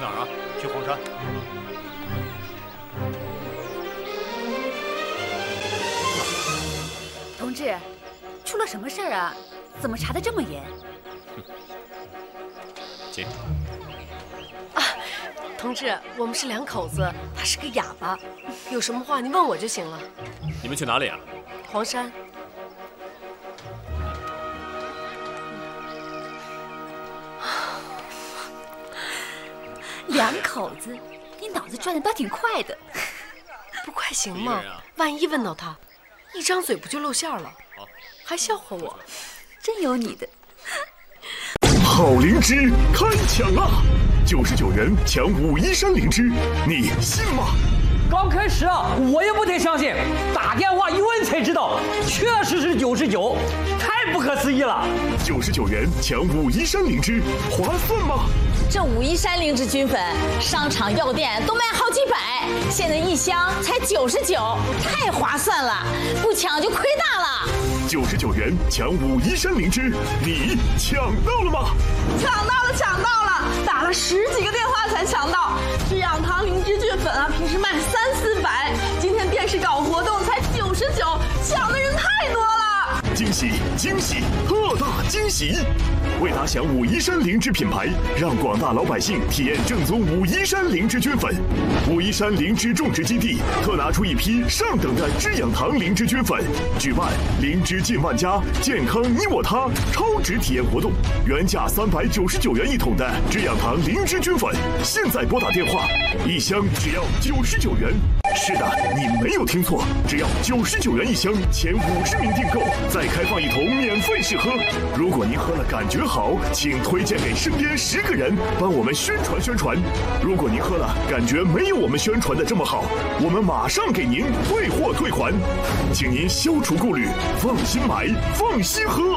哪儿啊？去黄山。 同志，出了什么事儿啊？怎么查得这么严？ 请。 同志，我们是两口子，他是个哑巴，有什么话你问我就行了。 你们去哪里啊？ 黄山。 两口子，你脑子转的倒挺快的。 不快行吗？万一问到他，一张嘴不就露馅了？还笑话我， 真有你的。 好灵芝开抢啦！99元抢武夷山灵芝，你信吗？ 刚开始啊，我也不太相信，打电话一问才知道，确实是99，太不可思议了。 99元抢武夷山灵芝，划算吗？ 这武夷山灵芝菌粉，商场药店都卖好几百，现在一箱才99，太划算了，不抢就亏大了。 99元抢武夷山灵芝，你抢到了吗？ 抢到了，抢到了！打了10几个电话才抢到。制氧堂灵芝菌粉啊，平时卖300-400，今天电视搞活动才99，抢的人太多了。 惊喜惊喜，特大惊喜！为打响武夷山灵芝品牌，让广大老百姓体验正宗武夷山灵芝菌粉。武夷山灵芝种植基地特拿出一批上等的制氧堂灵芝菌粉，举办灵芝进万家，健康你我他超值体验活动。原价399元一桶的制氧堂灵芝菌粉，现在拨打电话，一箱只要99元。是的，你没有听错，只要99元一箱，前50名订购，再开放一桶免费试喝。如果您喝了感觉好，请推荐给身边10个人，帮我们宣传宣传。如果您喝了感觉没有我们宣传的这么好，我们马上给您退货退款，请您消除顾虑，放心买，放心喝。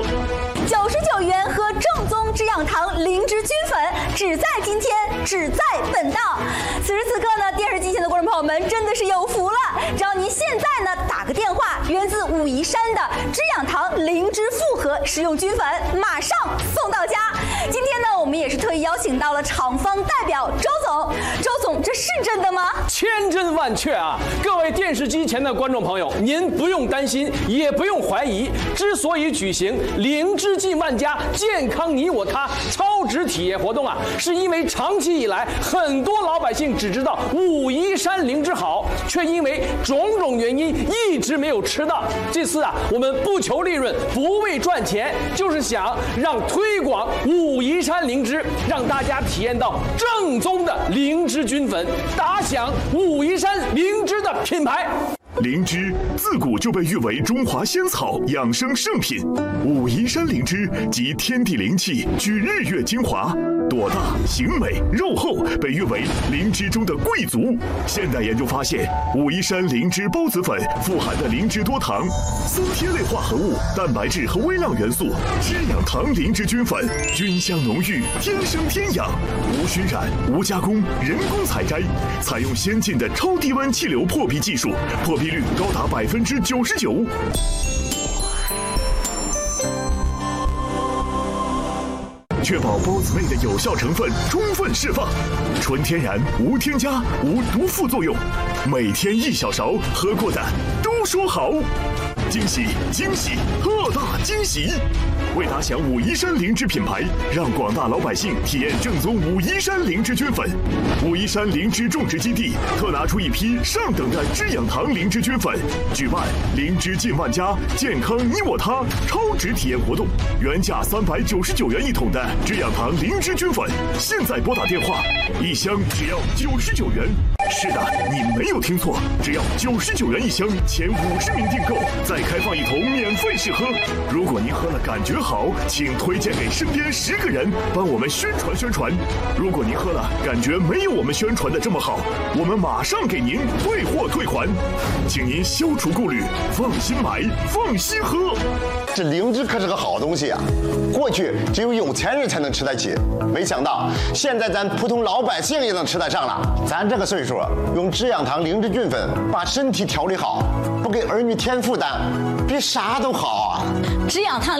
99元喝正宗制氧堂灵芝菌粉，只在今天，只在本档。此时此刻呢，电视机前的观众朋友们真的是有福了，只要您现在呢打个电话，源自武夷山的制氧堂灵芝复合食用菌粉，马上送到家。今天呢，我们也是特意邀请到了厂方代表周总。周总，这是真的吗？ 千真万确啊！各位电视机前的观众朋友，您不用担心，也不用怀疑。之所以举行灵芝进万家，健康你我他超值体验活动啊，是因为长期以来，很多老百姓只知道武夷山灵芝好，却因为种种原因一直没有吃到。这次啊，我们不求利润，不为赚钱，就是想让推广武夷山灵芝，让大家体验到正宗的灵芝菌粉，打响武夷山灵芝的品牌。 灵芝自古就被誉为中华仙草、养生圣品。武夷山灵芝集天地灵气，聚日月精华，朵大形美，肉厚，被誉为灵芝中的贵族。现代研究发现，武夷山灵芝孢子粉富含的灵芝多糖、3萜类化合物、蛋白质和微量元素，制氧堂灵芝菌粉菌香浓郁，天生天养，无熏染、无加工，人工采摘，采用先进的超低温气流破壁技术，破壁率高达99%。确保孢子内的有效成分充分释放，纯天然，无添加，无毒副作用。每天1小勺，喝过的都说好。惊喜惊喜，特大惊喜！为打响武夷山灵芝品牌，让广大老百姓体验正宗武夷山灵芝菌粉。武夷山灵芝种植基地特拿出一批上等的制氧堂灵芝菌粉，举办灵芝进万家，健康你我他超值体验活动。原价399元一桶的制氧堂灵芝菌粉，现在拨打电话，一箱只要99元。是的，你没有听错，只要99元一箱，前50名订购，再开放一桶免费试喝。如果您喝了感觉好，请推荐给身边10个人，帮我们宣传宣传。如果您喝了感觉没有我们宣传的这么好，我们马上给您退货退款，请您消除顾虑，放心买，放心喝。 这灵芝可是个好东西啊！过去只有有钱人才能吃得起，没想到现在咱普通老百姓也能吃得上了。咱这个岁数，用制氧堂灵芝菌粉把身体调理好，不给儿女添负担，比啥都好啊！ 制氧堂